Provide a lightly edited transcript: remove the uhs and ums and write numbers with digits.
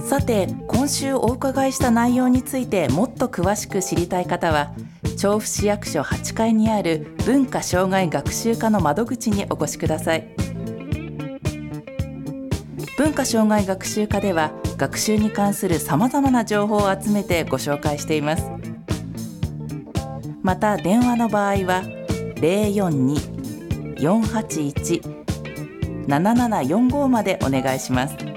さて、今週お伺いした内容についてもっと詳しく知りたい方は、調布市役所8階にある文化障害学習課の窓口にお越しください。文化障害学習課では、学習に関するさまざまな情報を集めてご紹介しています。また電話の場合は 042-481-7745 までお願いします。